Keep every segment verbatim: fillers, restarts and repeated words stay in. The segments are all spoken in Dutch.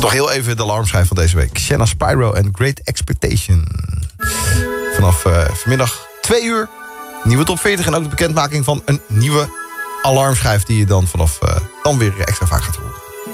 nog heel even de alarmschijf van deze week. Shanna Spyro en Great Expectation. Vanaf uh, vanmiddag twee uur. Nieuwe top veertig en ook de bekendmaking van een nieuwe alarmschijf... die je dan vanaf uh, dan weer extra vaak gaat horen.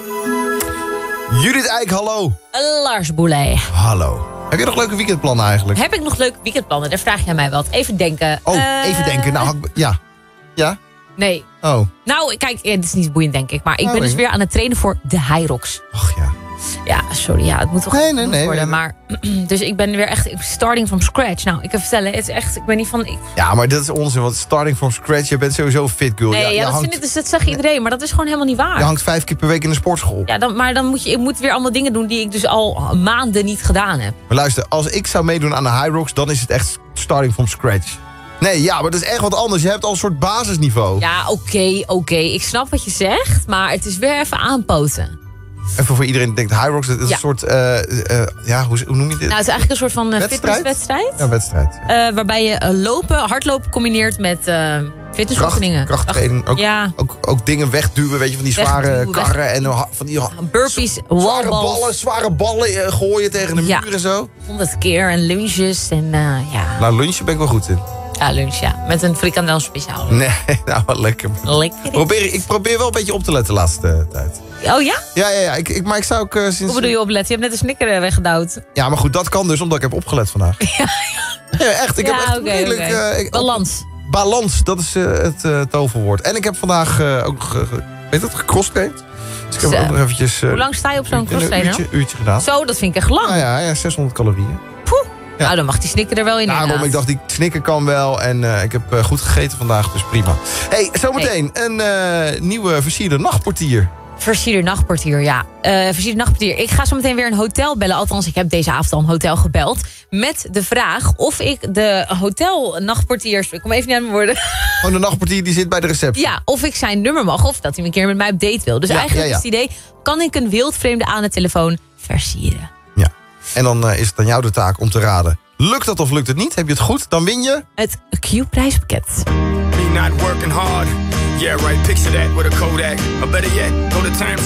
Judith Eijk, hallo. Lars Boulay. Hallo. Heb je nog leuke weekendplannen eigenlijk? Heb ik nog leuke weekendplannen? Daar vraag jij mij wat. Even denken. Oh, uh... even denken. Nou, ik... ja. Ja? Nee. Oh. Nou, kijk, het is niet boeiend, denk ik. Maar ik oh, ben dus ik... weer aan het trainen voor de Hyrox. Och ja. Ja, sorry, ja, het moet toch nee, nee, nee, worden. Nee, nee. Maar, dus ik ben weer echt starting from scratch. Nou, ik kan vertellen, het is echt, ik ben niet van... Ik... Ja, maar dat is onzin, want starting from scratch, je bent sowieso fit girl. Nee, ja, ja, ja dat, hangt... vind ik, dus, dat zegt iedereen, maar dat is gewoon helemaal niet waar. Je hangt vijf keer per week in de sportschool. Ja, dan, maar dan moet je, ik moet weer allemaal dingen doen die ik dus al maanden niet gedaan heb. Maar luister, als ik zou meedoen aan de Hyrox, dan is het echt starting from scratch. Nee, ja, maar dat is echt wat anders. Je hebt al een soort basisniveau. Ja, oké, okay, oké. Okay. Ik snap wat je zegt, maar het is weer even aanpoten. Even voor iedereen die denkt, Hyrox, dat is ja. een soort, uh, uh, ja, hoe, hoe noem je dit? Nou, het is eigenlijk een soort van uh, fitnesswedstrijd. Ja, wedstrijd. Ja. Uh, waarbij je uh, lopen, hardlopen combineert met uh, fitnessoefeningen. Kracht, krachttraining, ook, ja. ook, ook dingen wegduwen, weet je, van die zware wegduwen, karren en van die burpees, zware ballen, zware ballen uh, gooien tegen de ja. muur en zo. honderd keer en lunges en uh, ja. Nou, lunchen ben ik wel goed in. Ja, lunch, ja. Met een frikandel speciaal. Nee, nou, wat lekker. Lekker. Probeer, ik probeer wel een beetje op te letten de laatste tijd. Oh ja? Ja, ja, ja. Ik, ik, maar ik zou ook uh, sinds... Hoe bedoel je opletten? Je hebt net een snicker weggedouwd. Ja, maar goed, dat kan dus omdat ik heb opgelet vandaag. Ja, ja echt. Ik ja, heb echt okay, redelijk... Okay. Uh, ik, balans. Balans, dat is uh, het uh, toverwoord. En ik heb vandaag uh, ook, uh, weet je dat, gecrosstraind. Dus ik heb Zo. ook nog eventjes... Uh, Hoe lang sta je op zo'n crosstrainer? Een uurtje, uurtje gedaan. Zo, dat vind ik echt lang. Nou ja, ja, zeshonderd calorieën. Poeh. Ja. Nou, dan mag die snicker er wel in. Daarom, ik dacht, die snicker kan wel. En uh, ik heb uh, goed gegeten vandaag, dus prima. Hey, zometeen hey. een uh, nieuwe versierde nachtportier. Versierde nachtportier, ja. Uh, versierde nachtportier. Ik ga zo meteen weer een hotel bellen. Althans, ik heb deze avond al een hotel gebeld. Met de vraag of ik de hotelnachtportiers... Ik kom even niet aan mijn woorden. Gewoon de nachtportier die zit bij de receptie. Ja, of ik zijn nummer mag. Of dat hij een keer met mij op date wil. Dus ja, eigenlijk ja, ja. is het idee... Kan ik een wildvreemde aan de telefoon versieren? Ja. En dan uh, is het aan jou de taak om te raden. Lukt dat of lukt het niet? Heb je het goed? Dan win je... Het Q-prijspakket. Me not working hard. Yeah, right. Picture that with a Kodak. Or better yet, go to time.